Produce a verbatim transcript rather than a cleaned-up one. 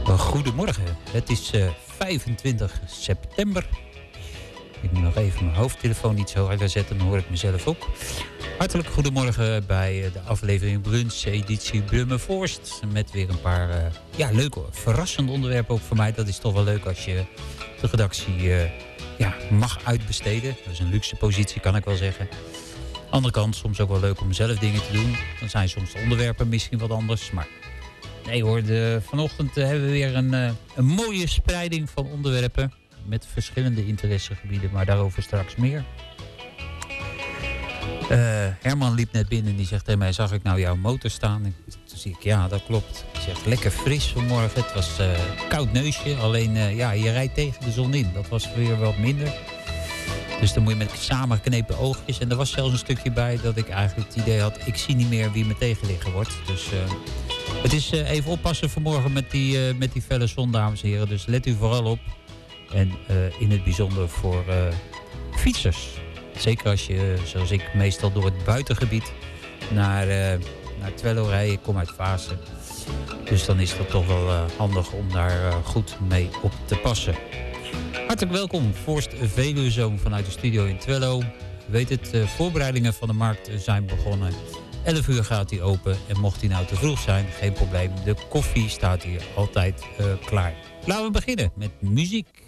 Goedemorgen, het is uh, vijfentwintig september. Ik moet nog even mijn hoofdtelefoon niet zo harder zetten, dan hoor ik mezelf ook. Hartelijk goedemorgen bij de aflevering Brunch, editie Brummenvorst. Met weer een paar uh, ja, leuke, verrassende onderwerpen ook voor mij. Dat is toch wel leuk als je de redactie uh, ja, mag uitbesteden. Dat is een luxe positie, kan ik wel zeggen. Andere kant, soms ook wel leuk om zelf dingen te doen. Dan zijn soms de onderwerpen misschien wat anders, maar... Nee hoor, de, vanochtend uh, hebben we weer een, uh, een mooie spreiding van onderwerpen met verschillende interessegebieden, maar daarover straks meer. Uh, Herman liep net binnen en die zegt tegen mij, zag ik nou jouw motor staan? En toen zie ik, ja dat klopt. Hij zegt, lekker fris vanmorgen, het was uh, koud neusje, alleen uh, ja, je rijdt tegen de zon in. Dat was weer wat minder. Dus dan moet je met samengeknepen oogjes. En er was zelfs een stukje bij dat ik eigenlijk het idee had, ik zie niet meer wie me tegenliggen wordt. Dus... Uh, Het is uh, even oppassen vanmorgen met die, uh, met die felle zon, dames en heren. Dus let u vooral op. En uh, in het bijzonder voor uh, fietsers. Zeker als je, zoals ik, meestal door het buitengebied naar, uh, naar Twello rijdt. Ik kom uit Vaassen. Dus dan is dat toch wel uh, handig om daar uh, goed mee op te passen. Hartelijk welkom, Forst Veluwezoom vanuit de studio in Twello. U weet het, uh, voorbereidingen van de markt zijn begonnen. elf uur gaat hij open en mocht hij nou te vroeg zijn, geen probleem. De koffie staat hier altijd uh, klaar. Laten we beginnen met muziek.